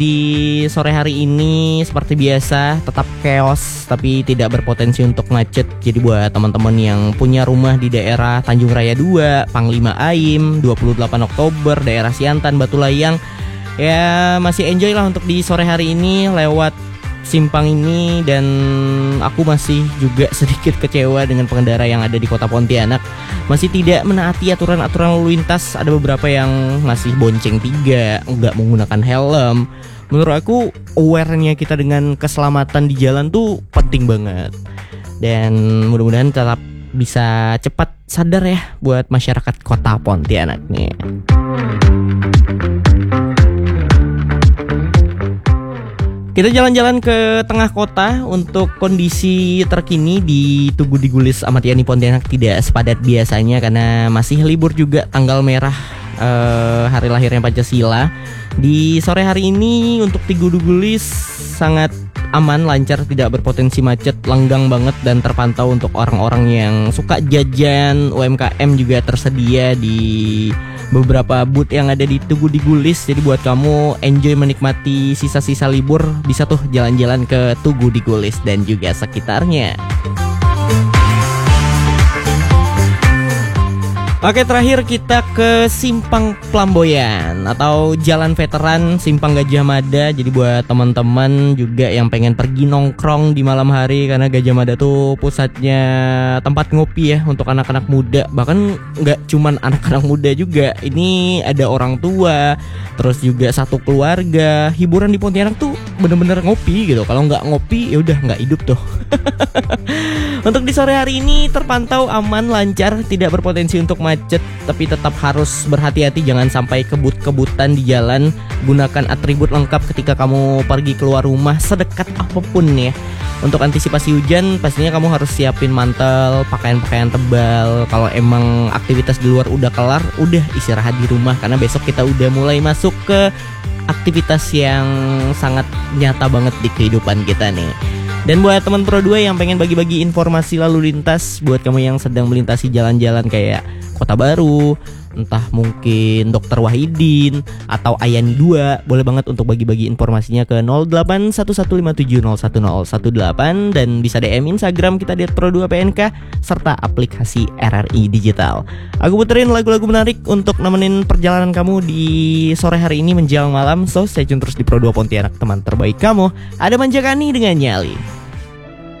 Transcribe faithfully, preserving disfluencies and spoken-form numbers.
Di sore hari ini seperti biasa tetap chaos tapi tidak berpotensi untuk macet. Jadi buat teman-teman yang punya rumah di daerah Tanjung Raya dua, Panglima Aim, dua puluh delapan Oktober, daerah Siantan, Batu Layang, ya masih enjoy lah untuk di sore hari ini lewat simpang ini. Dan aku masih juga sedikit kecewa dengan pengendara yang ada di kota Pontianak, masih tidak menaati aturan-aturan lalu lintas. Ada beberapa yang masih bonceng tiga, nggak menggunakan helm. Menurut aku aware-nya kita dengan keselamatan di jalan tuh penting banget. Dan mudah-mudahan tetap bisa cepat sadar ya buat masyarakat kota Pontianak nih. Kita jalan-jalan ke tengah kota untuk kondisi terkini di Tugu Digulis Ahmad Yani Pontianak tidak sepadat biasanya karena masih libur juga tanggal merah eh, hari lahirnya Pancasila. Di sore hari ini untuk Tugu Digulis sangat aman, lancar, tidak berpotensi macet, lenggang banget dan terpantau untuk orang-orang yang suka jajan. U M K M juga tersedia di beberapa booth yang ada di Tugu Digulis. Jadi buat kamu enjoy menikmati sisa-sisa libur, bisa tuh jalan-jalan ke Tugu Digulis dan juga sekitarnya. Oke, terakhir kita ke Simpang Pelamboyan atau Jalan Veteran Simpang Gajah Mada. Jadi buat teman-teman juga yang pengen pergi nongkrong di malam hari, karena Gajah Mada tuh pusatnya tempat ngopi ya untuk anak-anak muda. Bahkan nggak cuman anak-anak muda juga, ini ada orang tua, terus juga satu keluarga. Hiburan di Pontianak tuh bener-bener ngopi gitu. Kalau nggak ngopi ya udah nggak hidup tuh. Untuk di sore hari ini terpantau aman, lancar, tidak berpotensi untuk macet, tapi tetap harus berhati-hati jangan sampai kebut-kebutan di jalan. Gunakan atribut lengkap ketika kamu pergi keluar rumah sedekat apapun ya. Untuk antisipasi hujan pastinya kamu harus siapin mantel, pakaian-pakaian tebal. Kalau emang aktivitas di luar udah kelar, udah istirahat di rumah karena besok kita udah mulai masuk ke aktivitas yang sangat nyata banget di kehidupan kita nih. Dan buat teman Pro dua yang pengen bagi-bagi informasi lalu lintas, buat kamu yang sedang melintasi jalan-jalan kayak Kota Baru, entah mungkin Dokter Wahidin atau Ayani dua, boleh banget untuk bagi-bagi informasinya ke nol delapan satu satu lima tujuh nol satu nol satu delapan dan bisa D M Instagram kita di Pro dua P N K serta aplikasi R R I Digital. Aku puterin lagu-lagu menarik untuk nemenin perjalanan kamu di sore hari ini menjelang malam. So, stay tune terus di Pro dua Pontianak, teman terbaik kamu. Ada Manjakani dengan Nyali.